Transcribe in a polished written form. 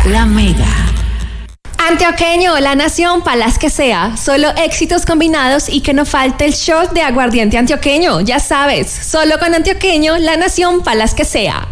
La Mega. Antioqueño, la nación, palas que sea, solo éxitos combinados y que no falte el shot de aguardiente antioqueño, ya sabes, solo con Antioqueño, la nación, palas que sea.